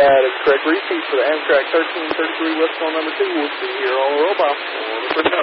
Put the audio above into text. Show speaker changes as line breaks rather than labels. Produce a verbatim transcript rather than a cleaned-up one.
that is correct repeat for the Amtrak thirteen thirty-three West on number two. We'll see you here on the robot.